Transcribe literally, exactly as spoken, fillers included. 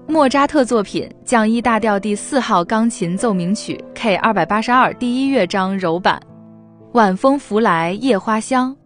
莫扎特作品降一大调第四号钢琴奏鸣曲 K 二百八十二 第一乐章柔版。晚风拂来夜花香，